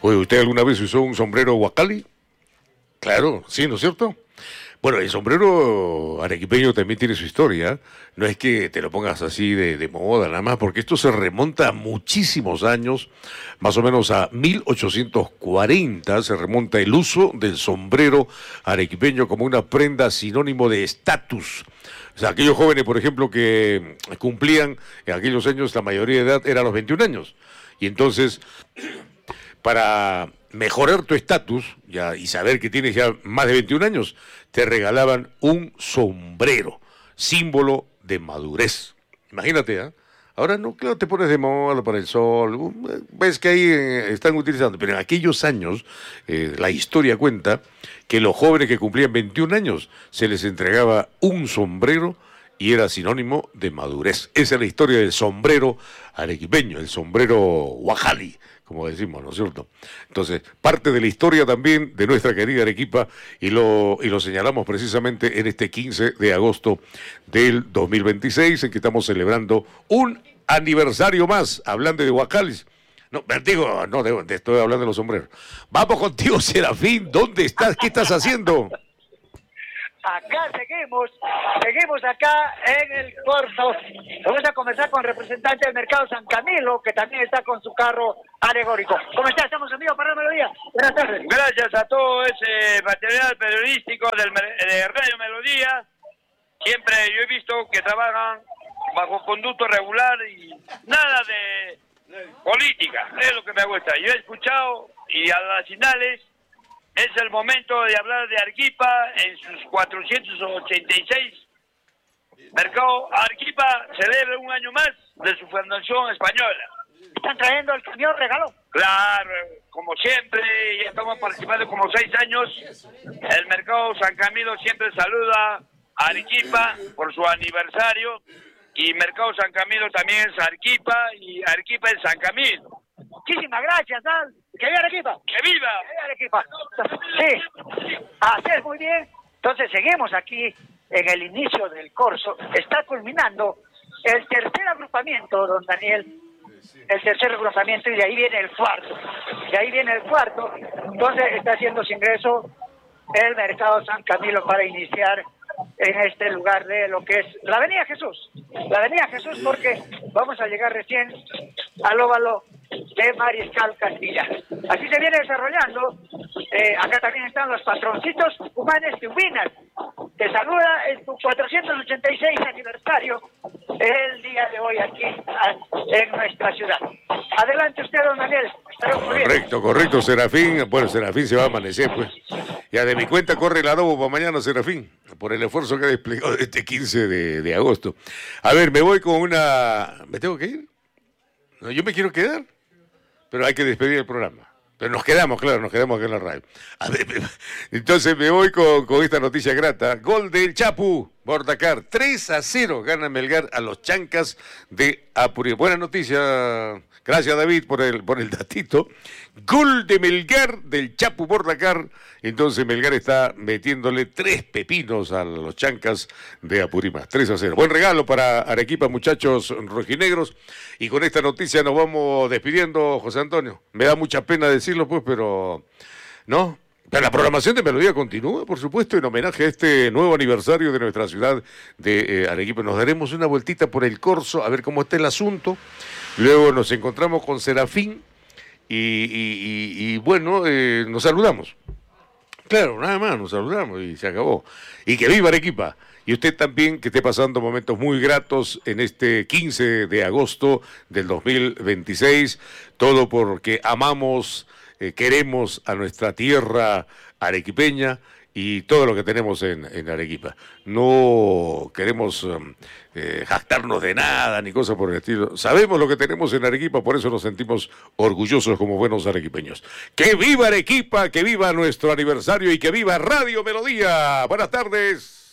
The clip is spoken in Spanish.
Oye, ¿usted alguna vez usó un sombrero huacali? Claro, sí, ¿no es cierto? Bueno, el sombrero arequipeño también tiene su historia. No es que te lo pongas así de moda nada más, porque esto se remonta a muchísimos años, más o menos a 1840, se remonta el uso del sombrero arequipeño como una prenda sinónimo de estatus. O sea, aquellos jóvenes, por ejemplo, que cumplían en aquellos años, la mayoría de edad era a los 21 años. Y entonces, para mejorar tu estatus ya y saber que tienes ya más de 21 años, te regalaban un sombrero, símbolo de madurez. Imagínate, ¿eh? Ahora no, claro, te pones de moda para el sol, ves que ahí están utilizando, pero en aquellos años la historia cuenta que los jóvenes que cumplían 21 años se les entregaba un sombrero y era sinónimo de madurez. Esa es la historia del sombrero arequipeño, el sombrero huajali, como decimos, ¿no es cierto? Entonces, parte de la historia también de nuestra querida Arequipa y lo señalamos precisamente en este 15 de agosto del 2026, en que estamos celebrando un aniversario más, hablando de huacalis. No, digo, no, estoy hablando de los sombreros. Vamos contigo, Serafín, ¿dónde estás? ¿Qué estás haciendo? Acá seguimos acá en el corso. Vamos a comenzar con el representante del mercado San Camilo, que también está con su carro alegórico. ¿Cómo estás? Estamos amigos para la Melodía. Buenas tardes. Gracias a todo ese material periodístico de Radio Melodía. Siempre yo he visto que trabajan bajo conducto regular y nada de política. Es lo que me gusta. Yo he escuchado y a las finales es el momento de hablar de Arequipa en sus 486. Mercado Arequipa celebra un año más de su fundación española. ¿Están trayendo el camión regalo? Claro, como siempre, ya estamos participando como 6 años. El Mercado San Camilo siempre saluda a Arequipa por su aniversario. Y Mercado San Camilo también es Arequipa y Arequipa es San Camilo. Muchísimas gracias, Dal. ¡Que viva Arequipa! ¡Que viva! ¡Que viva Arequipa! Sí, así es, muy bien. Entonces seguimos aquí en el inicio del corso. Está culminando el tercer agrupamiento, don Daniel. El tercer agrupamiento y de ahí viene el cuarto. Entonces está haciendo su ingreso el Mercado San Camilo para iniciar en este lugar de lo que es la Avenida Jesús. La Avenida Jesús, porque vamos a llegar recién al óvalo de Mariscal Castilla. Así se viene desarrollando. Acá también están los patroncitos humanos que Ubinas. Te saluda en tu 486 aniversario el día de hoy aquí en nuestra ciudad. Adelante usted, don Daniel. Correcto, Serafín. Bueno, Serafín se va a amanecer, pues. Ya de mi cuenta corre el adobo para mañana, Serafín, por el esfuerzo que ha desplegado este 15 de agosto. A ver, me voy con una... ¿Me tengo que ir? No, yo me quiero quedar, pero hay que despedir el programa. Pero nos quedamos, claro, nos quedamos aquí en la radio. A ver, entonces me voy con esta noticia grata. Gol del Chapu Bordacar, 3-0 gana Melgar a los Chancas de Apurímac. Buena noticia, gracias David por el datito. Gol de Melgar del Chapu Bordacar. Entonces Melgar está metiéndole 3 pepinos a los Chancas de Apurímac, 3-0. Buen regalo para Arequipa, muchachos rojinegros. Y con esta noticia nos vamos despidiendo, José Antonio. Me da mucha pena decirlo, pues, pero... ¿no? Pero la programación de Melodía continúa, por supuesto, en homenaje a este nuevo aniversario de nuestra ciudad de Arequipa. Nos daremos una vueltita por el corso, a ver cómo está el asunto. Luego nos encontramos con Serafín y bueno, nos saludamos. Claro, nada más, nos saludamos y se acabó. Y que viva Arequipa. Y usted también, que esté pasando momentos muy gratos en este 15 de agosto del 2026. Todo porque amamos, queremos a nuestra tierra arequipeña y todo lo que tenemos en Arequipa. No queremos jactarnos de nada ni cosas por el estilo. Sabemos lo que tenemos en Arequipa, por eso nos sentimos orgullosos como buenos arequipeños. ¡Que viva Arequipa! ¡Que viva nuestro aniversario! ¡Y que viva Radio Melodía! Buenas tardes.